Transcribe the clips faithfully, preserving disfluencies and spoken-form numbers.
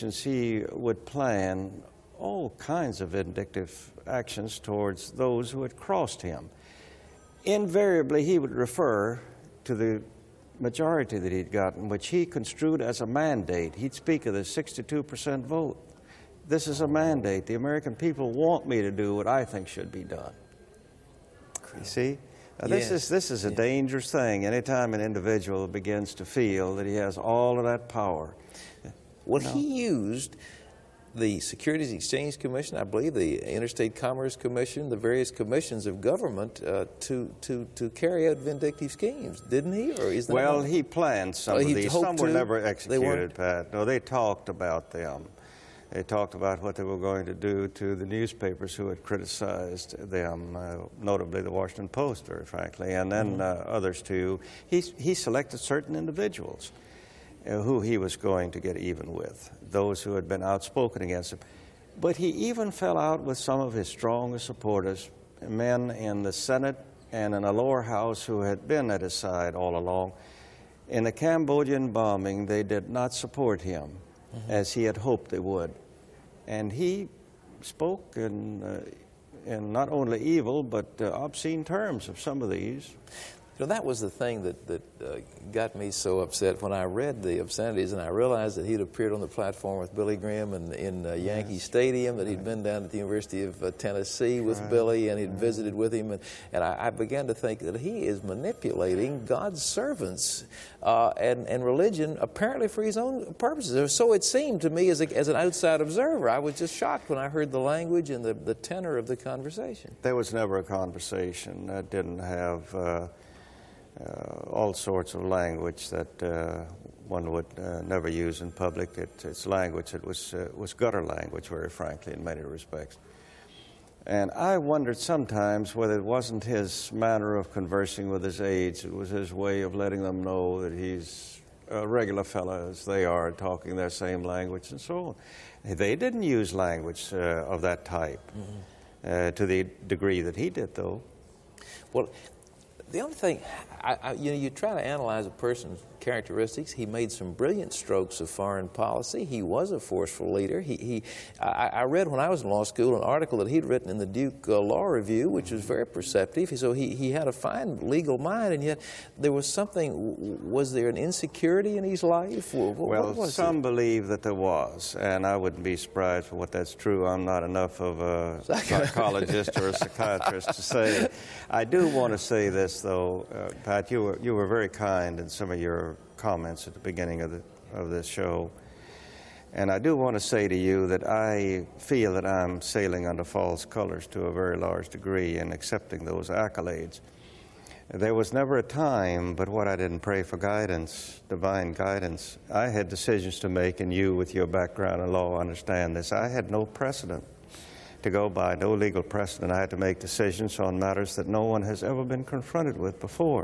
he would plan all kinds of vindictive actions towards those who had crossed him. Invariably, he would refer to the majority that he'd gotten, which he construed as a mandate. He'd speak of the sixty-two percent vote. This is a mandate. The American people want me to do what I think should be done. You see? Now, this yes. is this is a yes. dangerous thing. Anytime an individual begins to feel that he has all of that power. Well, you know? he used the Securities Exchange Commission, I believe, the Interstate Commerce Commission, the various commissions of government uh, to to to carry out vindictive schemes, didn't he? Or is that well, not? he planned some well, of these. Some were to. never executed, Pat. No, they talked about them. They talked about what they were going to do to the newspapers who had criticized them, uh, notably the Washington Post, very frankly, and then mm-hmm. uh, others too. He, he selected certain individuals uh, who he was going to get even with, those who had been outspoken against him. But he even fell out with some of his strongest supporters, men in the Senate and in the lower house who had been at his side all along. In the Cambodian bombing, they did not support him mm-hmm. as he had hoped they would. And he spoke in, uh, in not only evil, but uh, obscene terms of some of these. You know, that was the thing that, that uh, got me so upset when I read the obscenities and I realized that he'd appeared on the platform with Billy Graham in, in uh, Yankee yes. Stadium, that he'd right. been down at the University of uh, Tennessee with right. Billy, and he'd right. visited with him. And, and I, I began to think that he is manipulating God's servants uh, and, and religion apparently for his own purposes. So it seemed to me as, a, as an outside observer. I was just shocked when I heard the language and the, the tenor of the conversation. There was never a conversation that didn't have uh, Uh, all sorts of language that uh, one would uh, never use in public. It, it's language that was, uh, was gutter language, very frankly, in many respects. And I wondered sometimes whether it wasn't his manner of conversing with his aides. It was his way of letting them know that he's a regular fellow as they are, talking their same language and so on. They didn't use language uh, of that type mm-hmm. uh, to the degree that he did, though. Well, the only thing, I, I, you know, you try to analyze a person's characteristics. He made some brilliant strokes of foreign policy. He was a forceful leader. He, he I, I read when I was in law school an article that he'd written in the Duke uh, Law Review, which was very perceptive. So he, he had a fine legal mind, and yet there was something, was there an insecurity in his life? What, well, what was some it? believe that there was, and I wouldn't be surprised for what that's true. I'm not enough of a psychologist or a psychiatrist to say. I do want to say this, though, uh, Pat, you were, you were very kind in some of your comments at the beginning of, the, of this show. And I do want to say to you that I feel that I'm sailing under false colors to a very large degree in accepting those accolades. There was never a time but what I didn't pray for guidance, divine guidance. I had decisions to make, and you, with your background in law, understand this. I had no precedent to go by, no legal precedent. I had to make decisions on matters that no one has ever been confronted with before.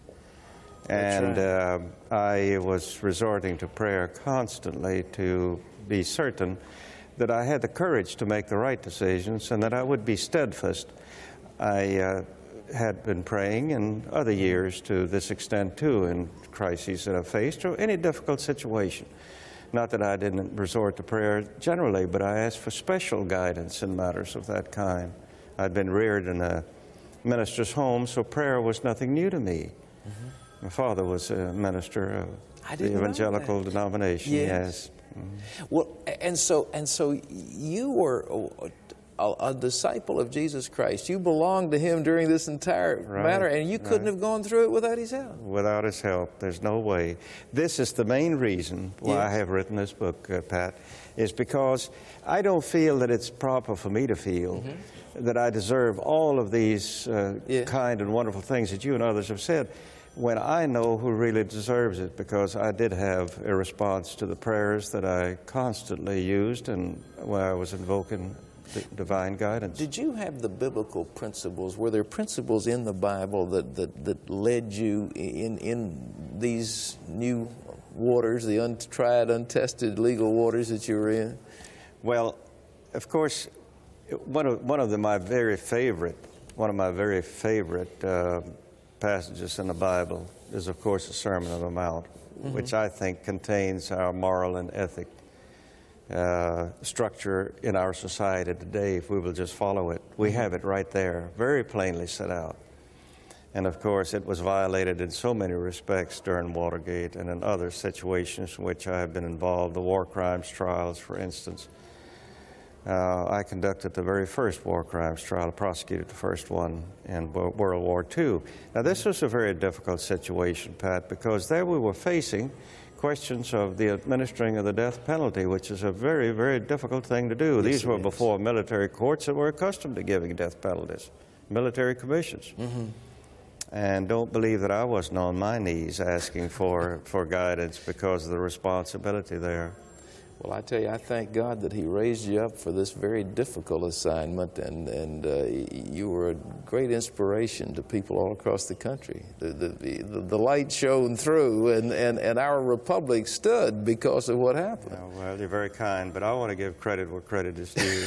And uh, I was resorting to prayer constantly to be certain that I had the courage to make the right decisions and that I would be steadfast. I uh, had been praying in other years to this extent too, in crises that I've faced or any difficult situation. Not that I didn't resort to prayer generally, but I asked for special guidance in matters of that kind. I'd been reared in a minister's home, so prayer was nothing new to me. Mm-hmm. My father was a minister of the evangelical denomination. Yes. yes. Mm-hmm. Well, and so and so you were a, a disciple of Jesus Christ. You belonged to Him during this entire right, matter, and you couldn't right. have gone through it without His help. Without His help, there's no way. This is the main reason why yes. I have written this book, uh, Pat, is because I don't feel that it's proper for me to feel mm-hmm. that I deserve all of these uh, yeah. kind and wonderful things that you and others have said, when I know who really deserves it, because I did have a response to the prayers that I constantly used and when I was invoking d divine guidance. Did you have the biblical principles? Were there principles in the Bible that, that, that led you in, in these new waters, the untried, untested legal waters that you were in? Well, of course, one of, one of the, my very favorite, one of my very favorite uh, passages in the Bible is, of course, the Sermon on the Mount, mm-hmm. which I think contains our moral and ethic uh, structure in our society today if we will just follow it. We have it right there, very plainly set out. And of course, it was violated in so many respects during Watergate and in other situations in which I have been involved, the war crimes trials, for instance. Uh, I conducted the very first war crimes trial, prosecuted the first one in World War Two. Now, this was a very difficult situation, Pat, because there we were facing questions of the administering of the death penalty, which is a very, very difficult thing to do. Yes, These were before military courts that were accustomed to giving death penalties, military commissions. Mm-hmm. And don't believe that I wasn't on my knees asking for, for guidance because of the responsibility there. Well, I tell you, I thank God that He raised you up for this very difficult assignment, and, and uh, you were a great inspiration to people all across the country. The, the, the, the light shone through, and, and, and our republic stood because of what happened. Oh, well, you're very kind, but I want to give credit where credit is due.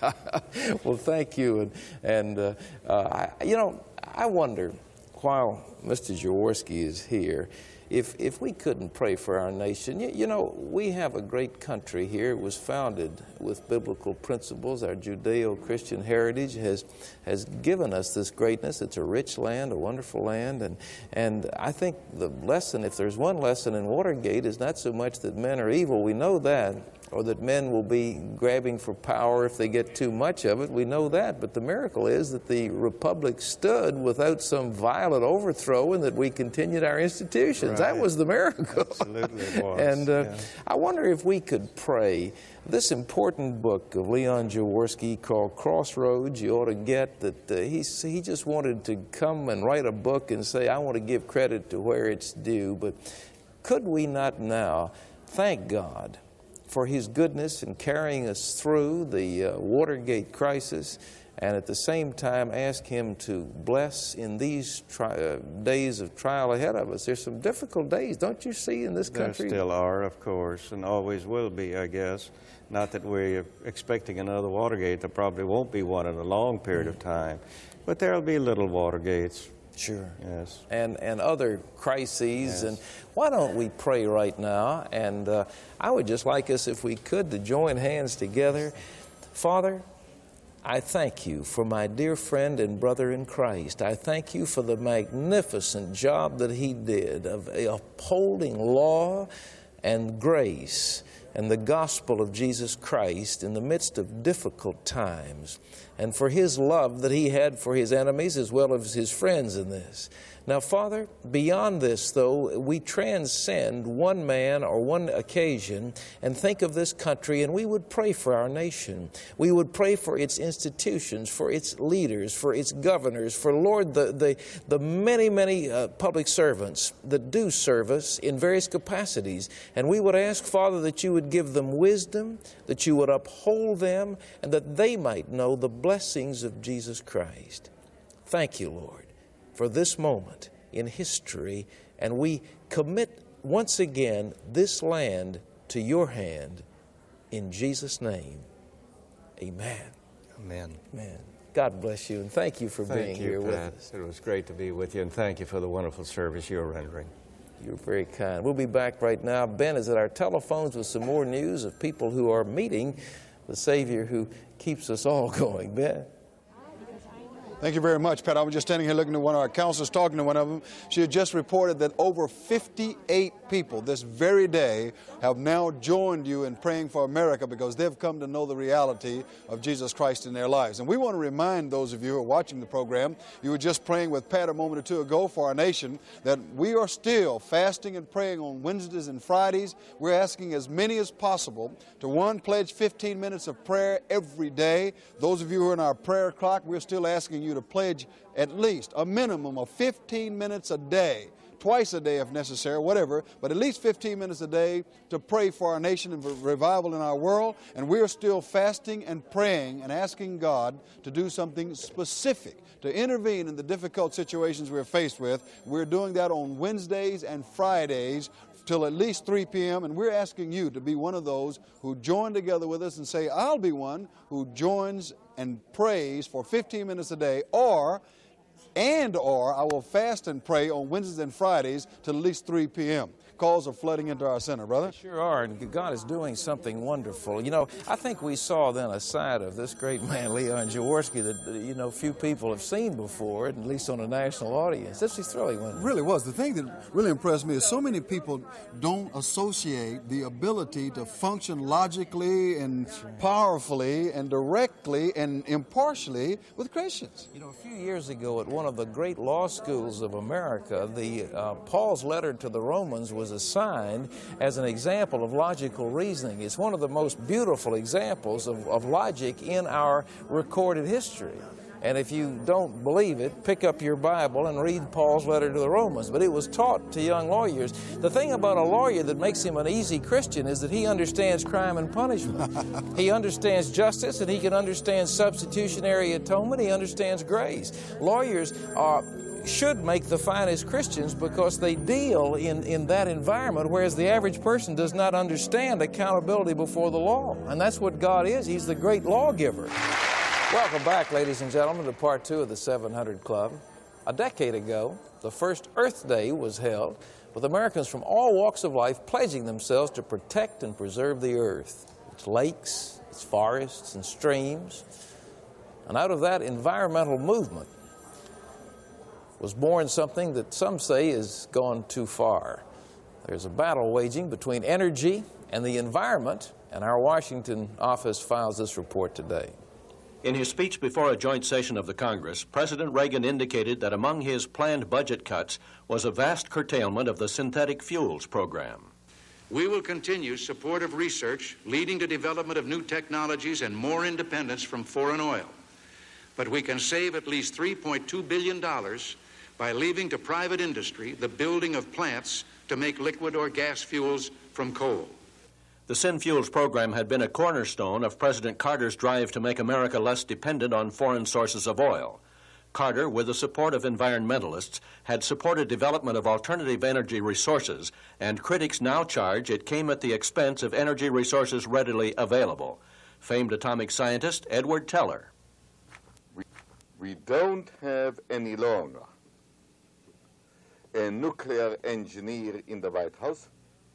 Well, thank you. And, and uh, uh, I, you know, I wonder, while Mister Jaworski is here, If, if we couldn't pray for our nation. You, you know, we have a great country here. It was founded with biblical principles. Our Judeo-Christian heritage has, has given us this greatness. It's a rich land, a wonderful land. And, and I think the lesson, if there's one lesson in Watergate, is not so much that men are evil. We know that. Or that men will be grabbing for power if they get too much of it. We know that. But the miracle is that the republic stood without some violent overthrow, and that we continued our institutions. Right. That was the miracle. Absolutely it was. And uh, yeah. I wonder if we could pray. This important book of Leon Jaworski called Crossroads, you ought to get that uh, he, he just wanted to come and write a book and say, I want to give credit to where it's due. But could we not now thank God for His goodness in carrying us through the uh, Watergate crisis, and at the same time ask Him to bless in these tri uh, days of trial ahead of us? There's some difficult days, don't you see, in this country? There still are, of course, and always will be, I guess. Not that we're expecting another Watergate. There probably won't be one in a long period mm-hmm. of time, but there'll be little Watergates. Sure. Yes. And, and other crises. Yes. And why don't we pray right now? And uh, I would just like us, if we could, to join hands together. Father, I thank You for my dear friend and brother in Christ. I thank You for the magnificent job that he did of upholding law and grace and the gospel of Jesus Christ in the midst of difficult times, and for his love that he had for his enemies as well as his friends in this. Now, Father, beyond this, though, we transcend one man or one occasion and think of this country, and we would pray for our nation. We would pray for its institutions, for its leaders, for its governors, for, Lord, the, the, the many, many uh, public servants that do serve us in various capacities. And we would ask, Father, that You would give them wisdom, that You would uphold them, and that they might know the blessings of Jesus Christ. Thank You, Lord, for this moment in history, and we commit once again this land to Your hand in Jesus' name. Amen. Amen. Amen. God bless you, and thank you for thank being you, here Pat. with us. It was great to be with you, and thank you for the wonderful service you're rendering. You're very kind. We'll be back right now. Ben is at our telephones with some more news of people who are meeting the Savior who keeps us all going. Ben? Thank you very much, Pat. I was just standing here looking at one of our counselors, talking to one of them. She had just reported that over fifty-eight people this very day have now joined you in praying for America because they've come to know the reality of Jesus Christ in their lives. And we want to remind those of you who are watching the program, you were just praying with Pat a moment or two ago for our nation, that we are still fasting and praying on Wednesdays and Fridays. We're asking as many as possible to, one, pledge fifteen minutes of prayer every day. Those of you who are in our prayer clock, we're still asking you to pledge at least a minimum of fifteen minutes a day, twice a day if necessary, whatever, but at least fifteen minutes a day to pray for our nation and for revival in our world. And we're still fasting and praying and asking God to do something specific, to intervene in the difficult situations we're faced with. We're doing that on Wednesdays and Fridays till at least three p m And we're asking you to be one of those who join together with us and say, I'll be one who joins and prays for fifteen minutes a day, or and or I will fast and pray on Wednesdays and Fridays till at least three p m calls are flooding into our center, brother. Sure are, and God is doing something wonderful. You know, I think we saw then a side of this great man, Leon Jaworski, that, you know, few people have seen before, at least on a national audience. This was thrilling, wasn't it? It really was. The thing that really impressed me is so many people don't associate the ability to function logically and powerfully and directly and impartially with Christians. You know, a few years ago at one of the great law schools of America, the uh, Paul's letter to the Romans was assigned as an example of logical reasoning. It's one of the most beautiful examples of, of logic in our recorded history. And if you don't believe it, pick up your Bible and read Paul's letter to the Romans. But it was taught to young lawyers. The thing about a lawyer that makes him an easy Christian is that he understands crime and punishment. He understands justice, and he can understand substitutionary atonement. He understands grace. Lawyers are... should make the finest Christians because they deal in, in that environment, whereas the average person does not understand accountability before the law. And that's what God is. He's the great lawgiver. Welcome back, ladies and gentlemen, to part two of the seven hundred Club. A decade ago, the first Earth Day was held, with Americans from all walks of life pledging themselves to protect and preserve the Earth, its lakes, its forests, and streams. And out of that environmental movement was born something that some say has gone too far. There's a battle waging between energy and the environment, and our Washington office files this report today. In his speech before a joint session of the Congress, President Reagan indicated that among his planned budget cuts was a vast curtailment of the synthetic fuels program. We will continue support of research leading to development of new technologies and more independence from foreign oil. But we can save at least three point two billion dollars by leaving to private industry the building of plants to make liquid or gas fuels from coal. The SynFuels program had been a cornerstone of President Carter's drive to make America less dependent on foreign sources of oil. Carter, with the support of environmentalists, had supported development of alternative energy resources, and critics now charge it came at the expense of energy resources readily available. Famed atomic scientist Edward Teller. We, we don't have any longer a nuclear engineer in the White House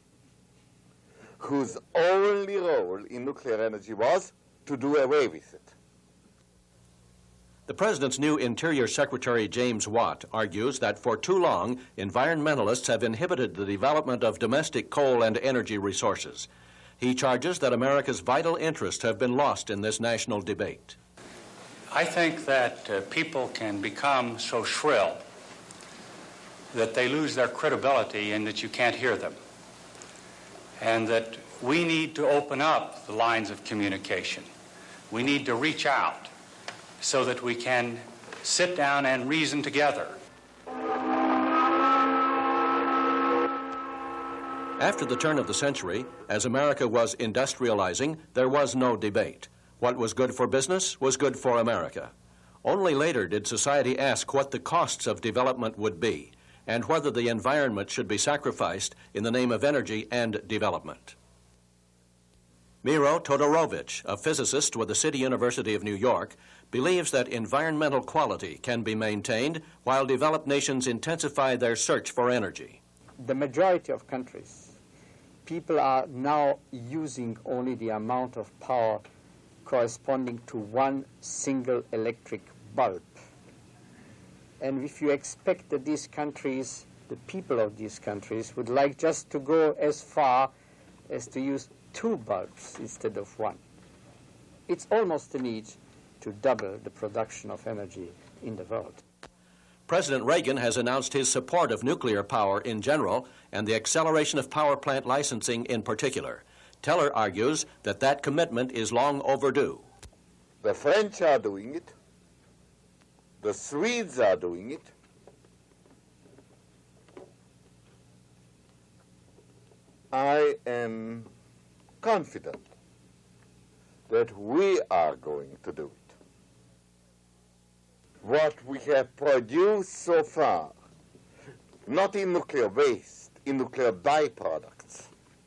whose only role in nuclear energy was to do away with it. The President's new Interior Secretary, James Watt, argues that for too long, environmentalists have inhibited the development of domestic coal and energy resources. He charges that America's vital interests have been lost in this national debate. I think that uh, people can become so shrill that they lose their credibility and that you can't hear them. And that we need to open up the lines of communication. We need to reach out so that we can sit down and reason together. After the turn of the century, as America was industrializing, there was no debate. What was good for business was good for America. Only later did society ask what the costs of development would be, and whether the environment should be sacrificed in the name of energy and development. Miro Todorovich, a physicist with the City University of New York, believes that environmental quality can be maintained while developed nations intensify their search for energy. The majority of countries, people are now using only the amount of power corresponding to one single electric bulb. And if you expect that these countries, the people of these countries, would like just to go as far as to use two bulbs instead of one, it's almost a need to double the production of energy in the world. President Reagan has announced his support of nuclear power in general and the acceleration of power plant licensing in particular. Teller argues that that commitment is long overdue. The French are doing it. The Swedes are doing it. I am confident that we are going to do it. What we have produced so far, not in nuclear waste, in nuclear byproducts,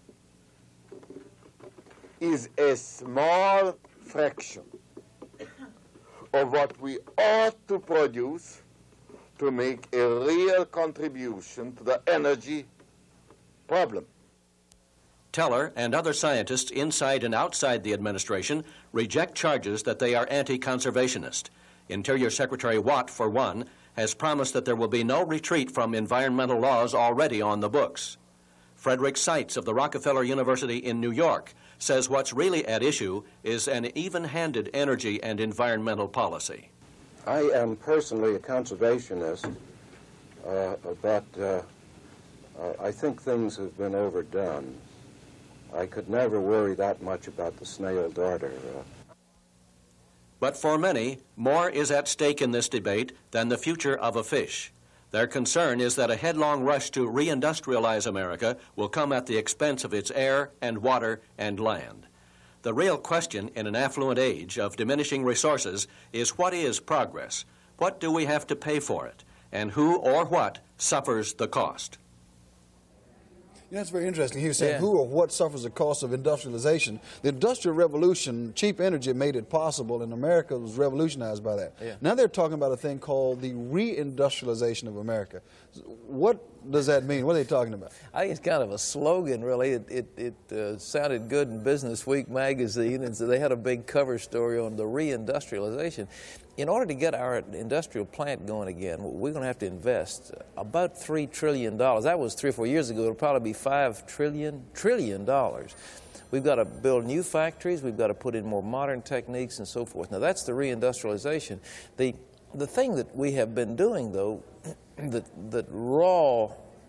is a small fraction of what we ought to produce to make a real contribution to the energy problem. Teller and other scientists inside and outside the administration reject charges that they are anti-conservationist. Interior Secretary Watt, for one, has promised that there will be no retreat from environmental laws already on the books. Frederick Seitz of the Rockefeller University in New York says what's really at issue is an even-handed energy and environmental policy. I am personally a conservationist, uh, but uh, uh, I think things have been overdone. I could never worry that much about the snail darter. Uh, But for many, more is at stake in this debate than the future of a fish. Their concern is that a headlong rush to reindustrialize America will come at the expense of its air and water and land. The real question in an affluent age of diminishing resources is what is progress? What do we have to pay for it? And who or what suffers the cost? You know, that's very interesting. He was saying Yeah. who or what suffers the cost of industrialization. The Industrial Revolution, cheap energy made it possible, and America was revolutionized by that. Yeah. Now they're talking about a thing called the reindustrialization of America. What does that mean? What are they talking about? I think it's kind of a slogan, really. It, it, it uh, sounded good in Business Week magazine, and so they had a big cover story on the reindustrialization. In order to get our industrial plant going again, we're going to have to invest about three trillion dollars. That was three or four years ago. It'll probably be five trillion trillion dollars. We've got to build new factories. We've got to put in more modern techniques and so forth. Now, that's the reindustrialization. The, the thing that we have been doing, though, that, that raw...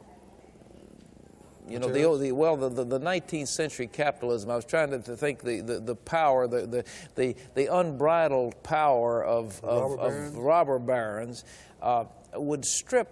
You know, the, the, well, the, the, the nineteenth century capitalism, I was trying to, to think the, the, the power, the, the, the, the unbridled power of, of, robber barons, of robber barons uh, would strip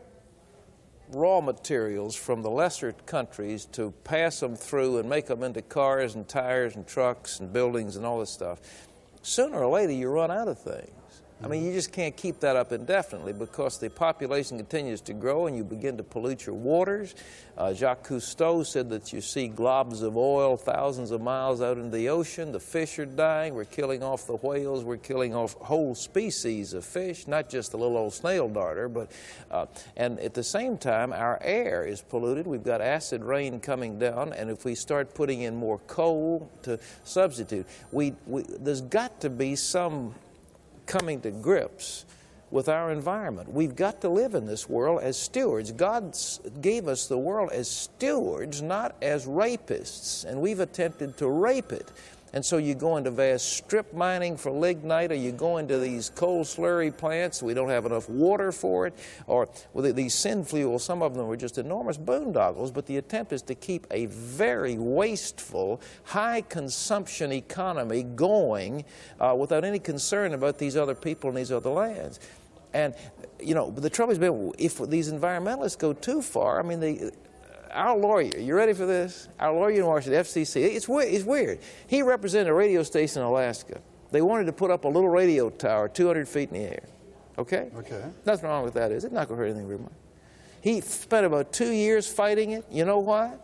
raw materials from the lesser countries to pass them through and make them into cars and tires and trucks and buildings and all this stuff. Sooner or later, you run out of things. I mean, you just can't keep that up indefinitely because the population continues to grow and you begin to pollute your waters. Uh, Jacques Cousteau said that you see globs of oil thousands of miles out in the ocean. The fish are dying. We're killing off the whales. We're killing off whole species of fish, not just the little old snail darter. But, uh, and at the same time, our air is polluted. We've got acid rain coming down, and if we start putting in more coal to substitute, we, we, there's got to be some coming to grips with our environment. We've got to live in this world as stewards. God gave us the world as stewards, not as rapists, and we've attempted to rape it. And so you go into vast strip mining for lignite, or you go into these coal slurry plants, we don't have enough water for it, or well, these sin fuels, some of them are just enormous boondoggles, but the attempt is to keep a very wasteful, high-consumption economy going uh, without any concern about these other people and these other lands. And, you know, the trouble has been, if these environmentalists go too far, I mean, they... Our lawyer, you ready for this? Our lawyer in Washington, F C C, it's, it's weird. He represented a radio station in Alaska. They wanted to put up a little radio tower two hundred feet in the air. Okay? Okay. Nothing wrong with that, is it? Not going to hurt anything very much. He spent about two years fighting it. You know why?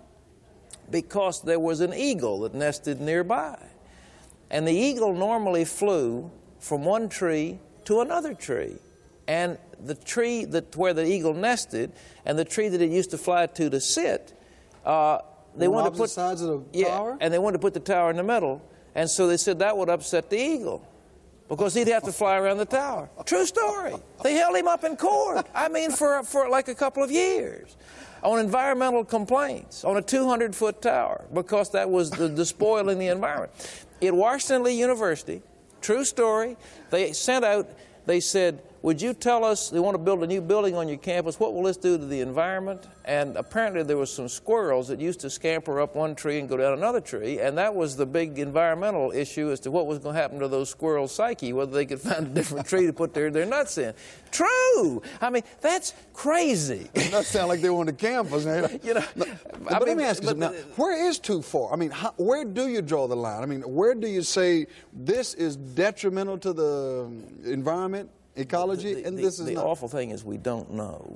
Because there was an eagle that nested nearby. And the eagle normally flew from one tree to another tree. And the tree that where the eagle nested and the tree that it used to fly to to sit, uh, they on wanted to put sides of the yeah, tower? and they wanted to put the tower in the middle, and so they said that would upset the eagle because he'd have to fly around the tower. True story. They held him up in court. I mean, for for like a couple of years, on environmental complaints on a two hundred foot tower because that was the despoiling the environment. At Washington Lee University, true story. They sent out. They said, would you tell us, they want to build a new building on your campus, what will this do to the environment? And apparently there was some squirrels that used to scamper up one tree and go down another tree, and that was the big environmental issue as to what was going to happen to those squirrels' psyche, whether they could find a different tree to put their, their nuts in. True! I mean, that's crazy. It does sound like they on the campus. You know, no, but I let mean, me ask you but, something. Now, where is too far? I mean, how, where do you draw the line? I mean, where do you say this is detrimental to the environment, ecology, the, and the, this is the not? awful thing is we don't know.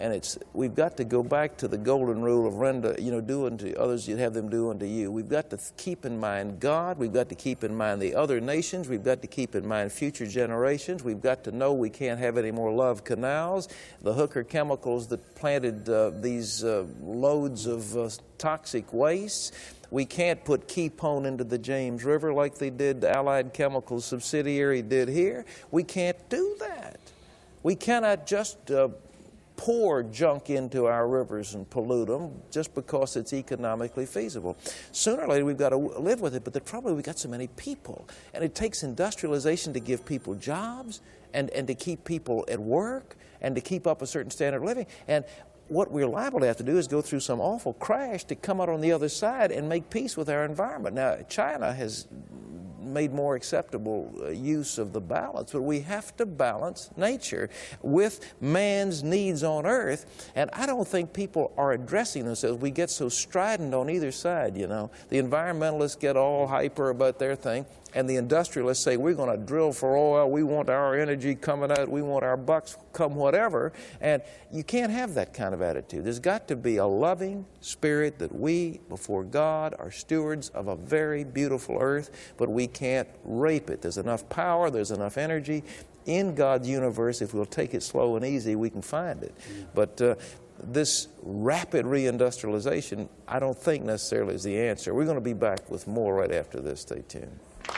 And it's, we've got to go back to the golden rule of render, you know, do unto others, you'd have them do unto you. We've got to keep in mind God. We've got to keep in mind the other nations. We've got to keep in mind future generations. We've got to know we can't have any more love canals. The hooker chemicals that planted uh, these uh, loads of uh, toxic wastes. We can't put Keepone into the James River like they did, the Allied Chemicals subsidiary did here. We can't do that. We cannot just uh, pour junk into our rivers and pollute them just because it's economically feasible. Sooner or later, we've got to live with it, but the trouble is we've got so many people. And it takes industrialization to give people jobs and, and to keep people at work and to keep up a certain standard of living. And what we're liable to have to do is go through some awful crash to come out on the other side and make peace with our environment. Now, China has made more acceptable uh, use of the balance, but we have to balance nature with man's needs on earth, and I don't think people are addressing themselves. We get so strident on either side, you know. The environmentalists get all hyper about their thing, and the industrialists say, we're going to drill for oil, we want our energy coming out, we want our bucks come whatever, and you can't have that kind of attitude. There's got to be a loving spirit that we, before God, are stewards of a very beautiful earth, but we can't rape it. There's enough power, there's enough energy in God's universe. If we'll take it slow and easy, we can find it. Mm. But uh, this rapid reindustrialization, I don't think necessarily is the answer. We're going to be back with more right after this. Stay tuned.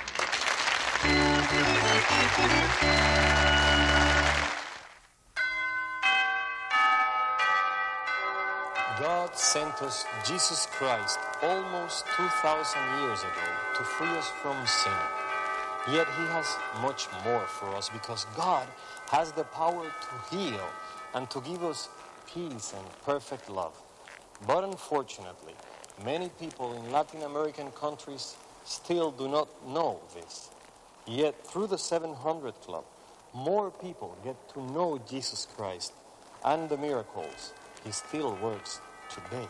God sent us Jesus Christ almost two thousand years ago to free us from sin. Yet He has much more for us because God has the power to heal and to give us peace and perfect love. But unfortunately, many people in Latin American countries still do not know this. Yet through the seven hundred Club, more people get to know Jesus Christ and the miracles He still works today.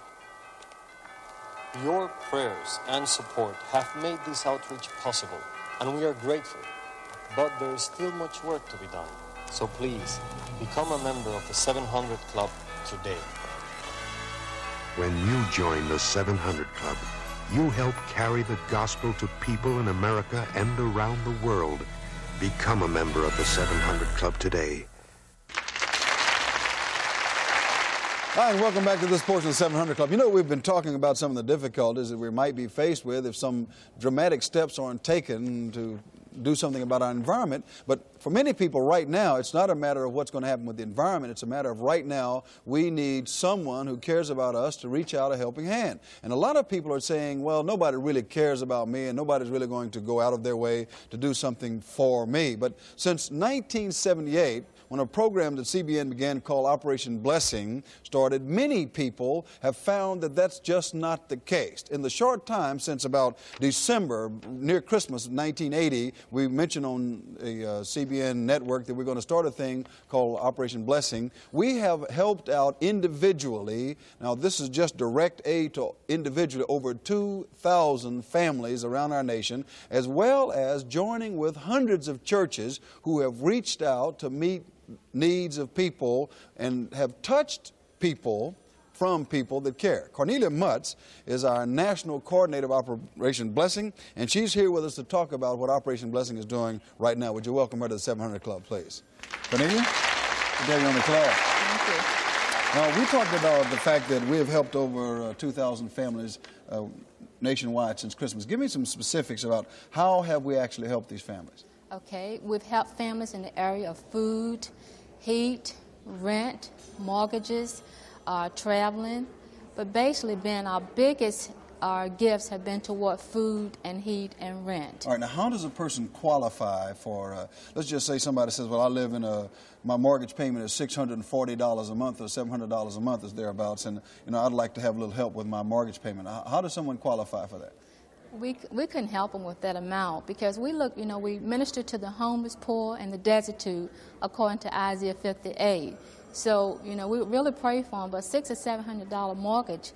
Your prayers and support have made this outreach possible, and we are grateful. But there is still much work to be done. So please, become a member of the seven hundred Club today. When you join the seven hundred Club, you help carry the gospel to people in America and around the world. Become a member of the seven hundred Club today. Hi, and welcome back to this portion of the seven hundred Club. You know, we've been talking about some of the difficulties that we might be faced with if some dramatic steps aren't taken to do something about our environment. But for many people right now, it's not a matter of what's going to happen with the environment. It's a matter of right now, we need someone who cares about us to reach out a helping hand. And a lot of people are saying, well, nobody really cares about me and nobody's really going to go out of their way to do something for me. But since nineteen seventy-eight, when a program that C B N began called Operation Blessing started, many people have found that that's just not the case. In the short time since about December, near Christmas of nineteen eighty, we mentioned on the uh, C B N network that we're going to start a thing called Operation Blessing. We have helped out individually, now this is just direct aid to individually, over two thousand families around our nation, as well as joining with hundreds of churches who have reached out to meet needs of people and have touched people from people that care. Cornelia Mutz is our national coordinator of Operation Blessing, and she's here with us to talk about what Operation Blessing is doing right now. Would you welcome her to the seven hundred Club, please? Cornelia, good to have you on the club. Thank you. Now, we talked about the fact that we have helped over uh, two thousand families uh, nationwide since Christmas. Give me some specifics about how have we actually helped these families? Okay, we've helped families in the area of food, heat, rent, mortgages, uh, traveling, but basically been our biggest our gifts have been toward food and heat and rent. All right, now how does a person qualify for, uh, let's just say somebody says, well, I live in a, my mortgage payment is six hundred forty dollars a month or seven hundred dollars a month is thereabouts, and you know, I'd like to have a little help with my mortgage payment. How, how does someone qualify for that? We, we couldn't help them with that amount because we look, you know, we minister to the homeless, poor, and the destitute according to Isaiah fifty-eight. So, you know, we really pray for them, but six or seven hundred dollar mortgage,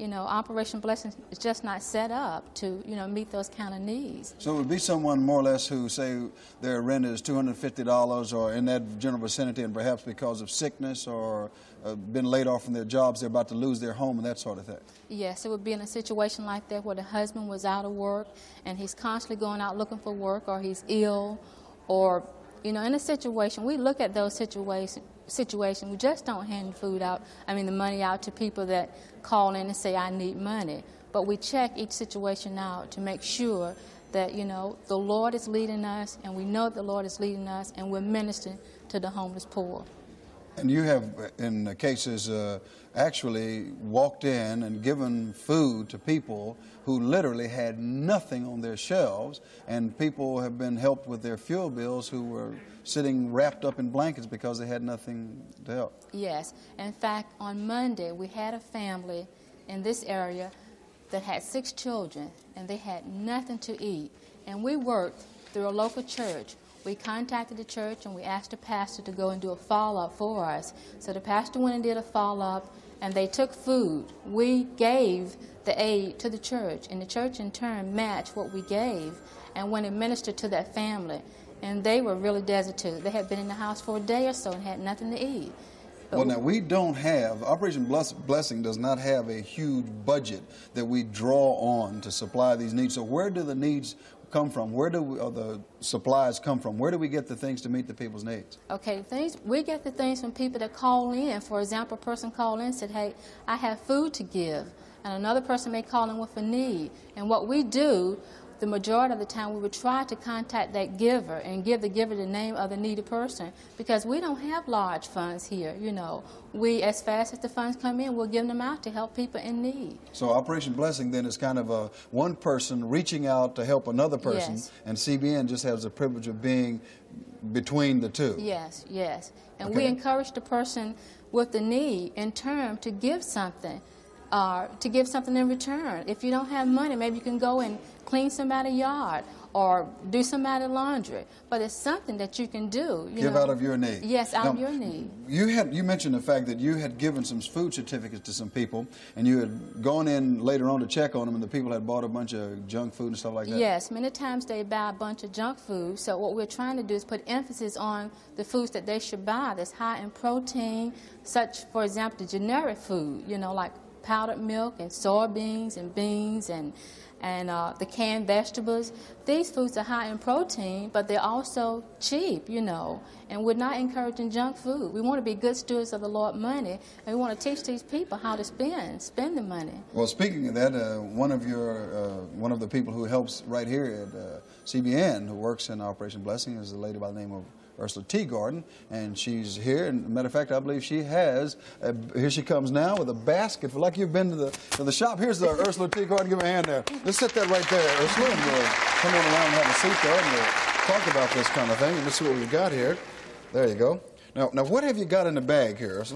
you know, Operation Blessing is just not set up to, you know, meet those kind of needs. So it would be someone more or less who, say, their rent is two hundred fifty dollars or in that general vicinity, and perhaps because of sickness or uh, been laid off from their jobs, they're about to lose their home and that sort of thing. Yes, it would be in a situation like that where the husband was out of work and he's constantly going out looking for work, or he's ill, or, you know, in a situation, we look at those situations. situation. We just don't hand food out, I mean the money out to people that call in and say, I need money. But we check each situation out to make sure that, you know, the Lord is leading us, and we know the Lord is leading us, and we're ministering to the homeless poor. And you have, in cases, uh, actually walked in and given food to people who literally had nothing on their shelves, and people have been helped with their fuel bills who were sitting wrapped up in blankets because they had nothing to help. Yes. In fact, on Monday, we had a family in this area that had six children, and they had nothing to eat. And we worked through a local church. We contacted the church and we asked the pastor to go and do a follow-up for us. So the pastor went and did a follow-up, and they took food. We gave the aid to the church, and the church in turn matched what we gave and went and ministered to that family. And they were really destitute. They had been in the house for a day or so and had nothing to eat. But well, now, we don't have, Operation Bless, Blessing does not have a huge budget that we draw on to supply these needs. So where do the needs come from? Where do we, or the supplies come from? Where do we get the things to meet the people's needs? Okay, things, we get the things from people that call in. For example, a person called in and said, hey, I have food to give. And another person may call in with a need. And what we do, the majority of the time, we would try to contact that giver and give the giver the name of the needy person, because we don't have large funds here, you know. We, as fast as the funds come in, we'll give them out to help people in need. So Operation Blessing then is kind of a one person reaching out to help another person, yes. And C B N just has the privilege of being between the two. Yes, yes. And Okay. we encourage the person with the need in turn to give something. Uh, to give something in return. If you don't have money, maybe you can go and clean somebody's yard or do somebody's laundry. But it's something that you can do. You Give know? out of your need. Yes, out now, of your need. You had you mentioned the fact that you had given some food certificates to some people, and you had gone in later on to check on them, and the people had bought a bunch of junk food and stuff like that. Yes, many times they buy a bunch of junk food. So what we're trying to do is put emphasis on the foods that they should buy that's high in protein, such, for example, the generic food, you know, like powdered milk and soybeans and beans and and uh, the canned vegetables. These foods are high in protein, but they're also cheap, you know, and we're not encouraging junk food. We want to be good stewards of the Lord's money, and we want to teach these people how to spend, spend the money. Well, speaking of that, uh, one of your, uh, one of the people who helps right here at uh, C B N, who works in Operation Blessing, is a lady by the name of Ursula Teagarden, and she's here. And matter of fact, I believe she has. A, here she comes now with a basket. For like you've been to the to the shop. Here's the Ursula Teagarden. Give her a hand there. Let's set that right there, Ursula, and we'll come on around and have a seat there, and we'll talk about this kind of thing. And let's see what we've got here. There you go. Now, now, what have you got in the bag here, Ursula?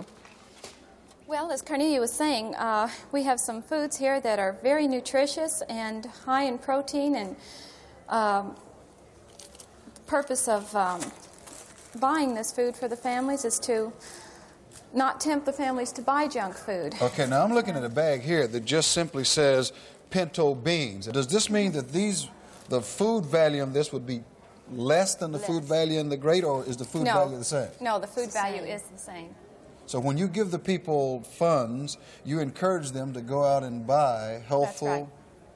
Well, as Cornelia was saying, uh, we have some foods here that are very nutritious and high in protein, and um, the purpose of um, buying this food for the families is to not tempt the families to buy junk food. Okay, now I'm looking at a bag here that just simply says pinto beans. Does this mean that these, the food value of this would be less than the Less. food value in the grate, or is the food no, value the same? No, the food It's the value same. is the same. So when you give the people funds, you encourage them to go out and buy healthful right.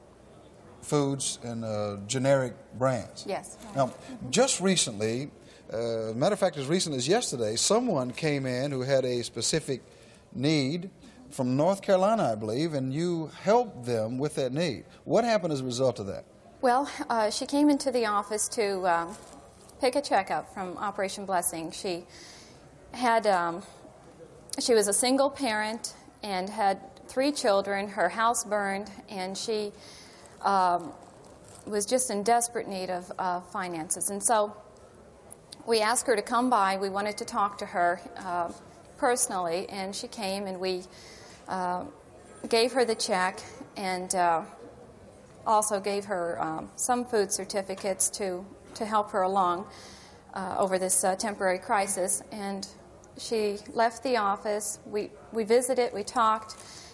foods and uh, generic brands. Yes. Now, just recently, uh, matter of fact, as recent as yesterday, someone came in who had a specific need from North Carolina, I believe, and you helped them with that need. What happened as a result of that? Well, uh, she came into the office to um, pick a checkup from Operation Blessing. She had, um, she was a single parent and had three children. Her house burned, and she um, was just in desperate need of uh, finances. And so we asked her to come by. We wanted to talk to her uh, personally, and she came, and we uh, gave her the check and uh, also gave her um, some food certificates to, to help her along uh, over this uh, temporary crisis. And she left the office. We, we visited, we talked,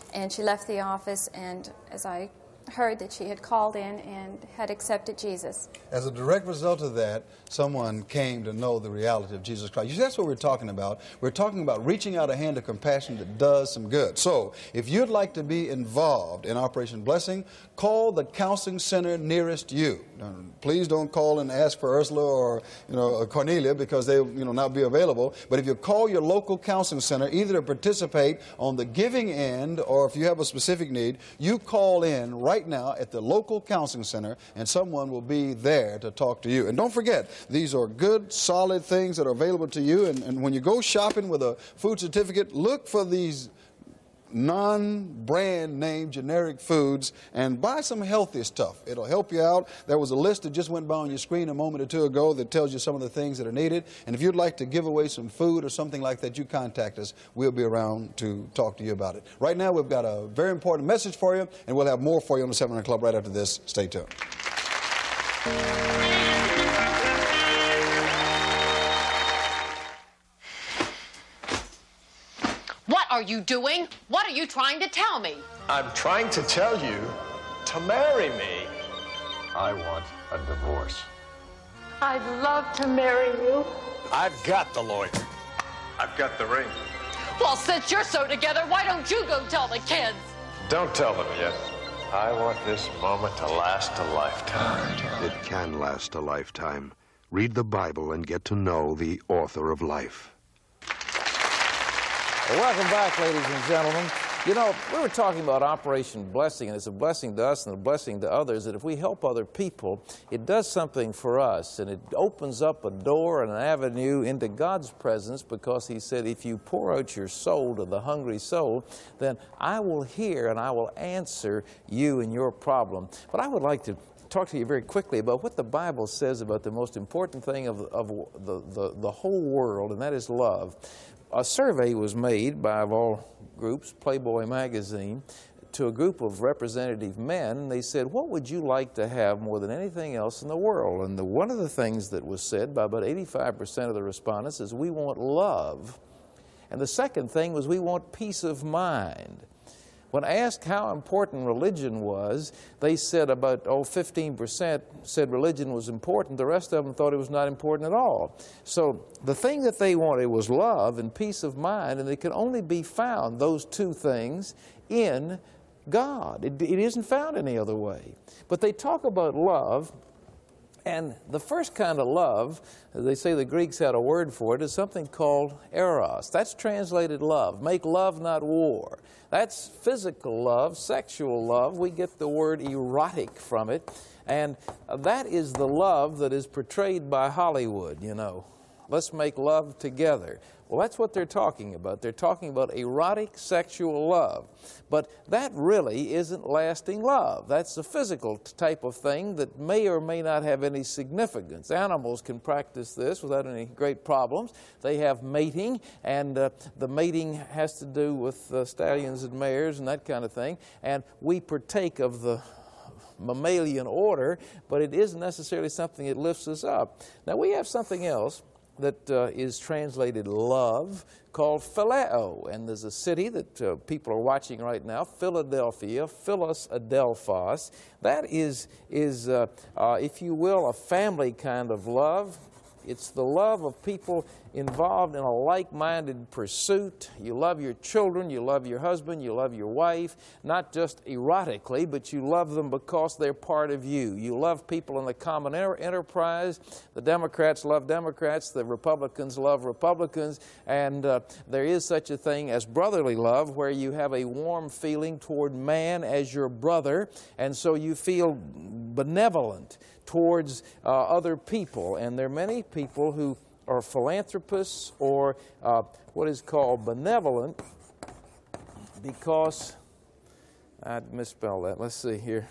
And she left the office, and as I heard that she had called in and had accepted Jesus. As a direct result of that, someone came to know the reality of Jesus Christ. You see, that's what we're talking about. We're talking about reaching out a hand of compassion that does some good. So, if you'd like to be involved in Operation Blessing, call the counseling center nearest you. Now, please don't call and ask for Ursula or, you know, Cornelia, because they'll, you know, not be available. But if you call your local counseling center, either to participate on the giving end, or if you have a specific need, you call in right now at the local counseling center, and someone will be there to talk to you. And don't forget, these are good, solid things that are available to you. And, and when you go shopping with a food certificate, look for these non-brand name generic foods and buy some healthy stuff. It'll help you out. There was a list that just went by on your screen a moment or two ago that tells you some of the things that are needed. And if you'd like to give away some food or something like that, you contact us. We'll be around to talk to you about it. Right now, we've got a very important message for you, and we'll have more for you on the seven hundred Club right after this. Stay tuned. What are you doing? What are you trying to tell me? I'm trying to tell you to marry me. I want a divorce. I'd love to marry you. I've got the lawyer. I've got the ring. Well, since you're so together, why don't you go tell the kids? Don't tell them yet. I want this moment to last a lifetime. It can last a lifetime. Read the Bible and get to know the author of life. Well, welcome back, ladies and gentlemen. You know, we were talking about Operation Blessing, and it's a blessing to us and a blessing to others, that if we help other people, it does something for us, and it opens up a door and an avenue into God's presence, because he said, if you pour out your soul to the hungry soul, then I will hear and I will answer you and your problem. But I would like to talk to you very quickly about what the Bible says about the most important thing of, of the, the, the whole world, and that is love. A survey was made by, of all groups, Playboy magazine, to a group of representative men. They said, what would you like to have more than anything else in the world? And the, one of the things that was said by about eighty-five percent of the respondents is, we want love. And the second thing was, we want peace of mind. When asked how important religion was, they said about, oh, fifteen percent said religion was important. The rest of them thought it was not important at all. So the thing that they wanted was love and peace of mind, and they could only be found, those two things, in God. It, it isn't found any other way. But they talk about love, and the first kind of love, as they say the Greeks had a word for it, is something called eros. That's translated love. Make love, not war. That's physical love, sexual love. We get the word erotic from it. And that is the love that is portrayed by Hollywood, you know. Let's make love together. Well, that's what they're talking about. They're talking about erotic sexual love. But that really isn't lasting love. That's a physical type of thing that may or may not have any significance. Animals can practice this without any great problems. They have mating, and uh, the mating has to do with uh, stallions and mares and that kind of thing. And we partake of the mammalian order, but it isn't necessarily something that lifts us up. Now, we have something else that uh, is translated love, called phileo. And there's a city that uh, people are watching right now, Philadelphia, Philos Adelphos. That is, is uh, uh, if you will, a family kind of love. It's the love of people involved in a like-minded pursuit. You love your children, you love your husband, you love your wife, not just erotically, but you love them because they're part of you. You love people in the common enterprise. The Democrats love Democrats, the Republicans love Republicans, and uh, there is such a thing as brotherly love, where you have a warm feeling toward man as your brother, and so you feel benevolent towards uh, other people. And there are many people who are philanthropists or uh, what is called benevolent, because I misspelled that. Let's see here.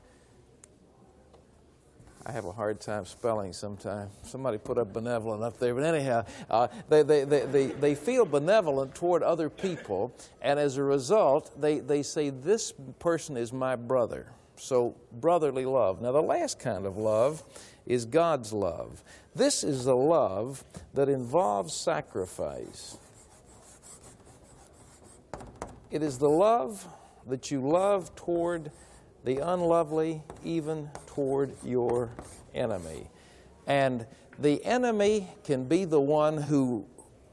I have a hard time spelling sometimes. Somebody put up benevolent up there. But anyhow, uh, they, they, they, they, they feel benevolent toward other people, and as a result, they, they say, this person is my brother. So brotherly love. Now, the last kind of love is God's love. This is the love that involves sacrifice. It is the love that you love toward the unlovely, even toward your enemy. And the enemy can be the one who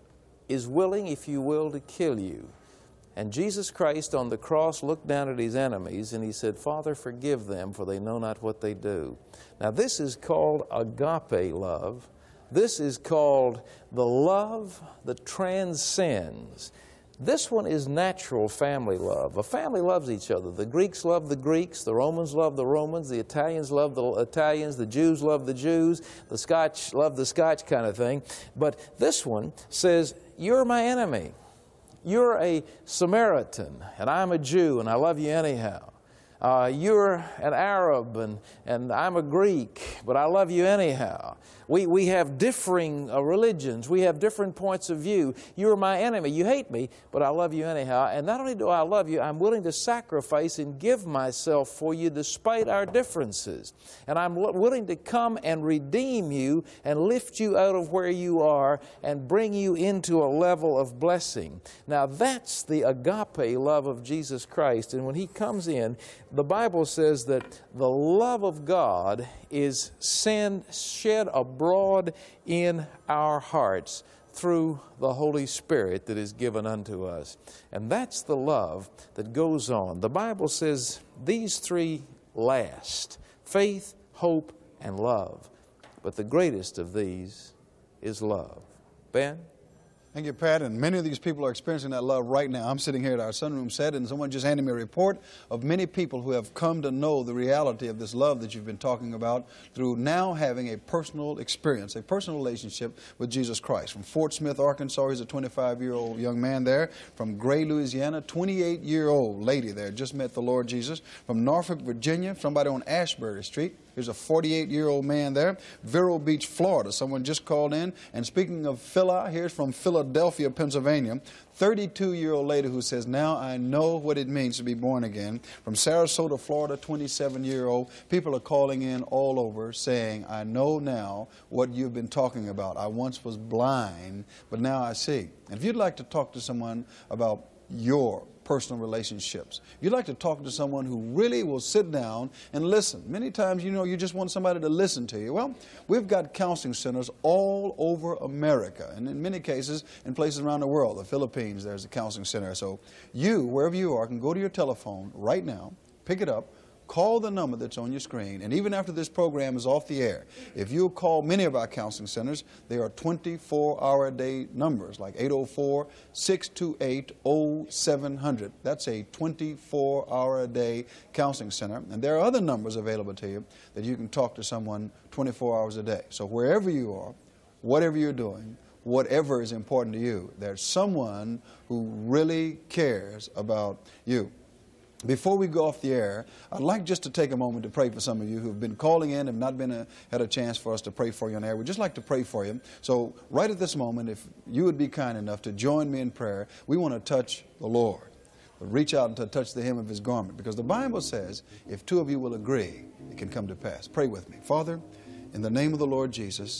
is willing, if you will, to kill you. And Jesus Christ on the cross looked down at his enemies and he said, Father, forgive them, for they know not what they do. Now this is called agape love. This is called the love that transcends. This one is natural family love. A family loves each other. The Greeks love the Greeks, the Romans love the Romans, the Italians love the Italians, the Jews love the Jews, the Scotch love the Scotch kind of thing. But this one says, you're my enemy. You're a Samaritan, and I'm a Jew, and I love you anyhow. Uh, you're an Arab, and, and I'm a Greek, but I love you anyhow. We, we have differing uh, religions. We have different points of view. You're my enemy. You hate me, but I love you anyhow. And not only do I love you, I'm willing to sacrifice and give myself for you despite our differences. And I'm willing to come and redeem you and lift you out of where you are and bring you into a level of blessing. Now that's the agape love of Jesus Christ. And when he comes in, the Bible says that the love of God is send, shed abroad in our hearts through the Holy Spirit that is given unto us. And that's the love that goes on. The Bible says these three last: faith, hope, and love. But the greatest of these is love. Ben? Thank you, Pat. And many of these people are experiencing that love right now. I'm sitting here at our sunroom set, and someone just handed me a report of many people who have come to know the reality of this love that you've been talking about through now having a personal experience, a personal relationship with Jesus Christ. From Fort Smith, Arkansas, he's a twenty-five-year-old young man there. From Gray, Louisiana, twenty-eight-year-old lady there, just met the Lord Jesus. From Norfolk, Virginia, somebody on Ashbury Street. Here's a forty-eight-year-old man there. Vero Beach, Florida. Someone just called in. And speaking of Phila, here's from Philadelphia, Pennsylvania. thirty-two-year-old lady who says, now I know what it means to be born again. From Sarasota, Florida, twenty-seven-year-old. People are calling in all over saying, I know now what you've been talking about. I once was blind, but now I see. And if you'd like to talk to someone about your personal relationships, if you'd like to talk to someone who really will sit down and listen. Many times, you know, you just want somebody to listen to you. Well, we've got counseling centers all over America, and in many cases, in places around the world. The Philippines, there's a counseling center. So you, wherever you are, can go to your telephone right now, pick it up, call the number that's on your screen, and even after this program is off the air, if you call many of our counseling centers, they are twenty-four hour a day numbers, like eight oh four, six two eight, oh seven hundred. That's a twenty-four hour a day counseling center. And there are other numbers available to you that you can talk to someone twenty-four hours a day. So wherever you are, whatever you're doing, whatever is important to you, there's someone who really cares about you. Before we go off the air, I'd like just to take a moment to pray for some of you who have been calling in, have not been a, had a chance for us to pray for you on air. We'd just like to pray for you. So right at this moment, if you would be kind enough to join me in prayer, we want to touch the Lord. But reach out and to touch the hem of his garment, because the Bible says if two of you will agree, it can come to pass. Pray with me. Father, in the name of the Lord Jesus,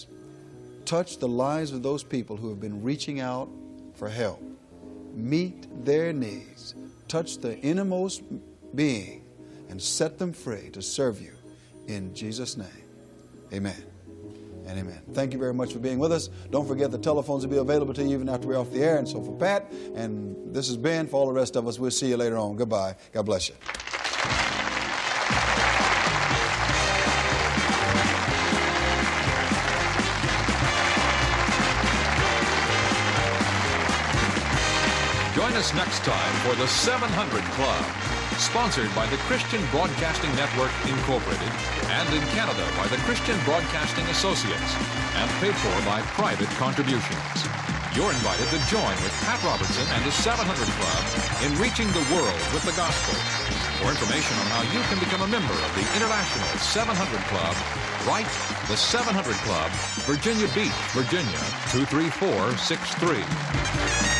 touch the lives of those people who have been reaching out for help. Meet their needs. Touch the innermost being and set them free to serve you in Jesus' name. Amen and amen. Thank you very much for being with us. Don't forget the telephones will be available to you even after we're off the air. And so for Pat, and this is Ben, for all the rest of us, we'll see you later on. Goodbye. God bless you. Join us next time for the seven hundred Club, sponsored by the Christian Broadcasting Network, Incorporated, and in Canada by the Christian Broadcasting Associates, and paid for by private contributions. You're invited to join with Pat Robertson and the seven hundred Club in reaching the world with the gospel. For information on how you can become a member of the International seven hundred Club, write the seven hundred Club, Virginia Beach, Virginia, two three four six three.